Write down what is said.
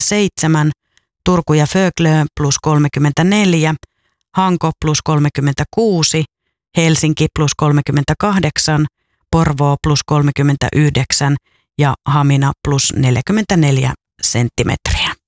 7, Turku ja Föglö plus 34, Hanko plus 36, Helsinki plus 38, Porvoo plus 39 ja Hamina plus 44 senttimetriä.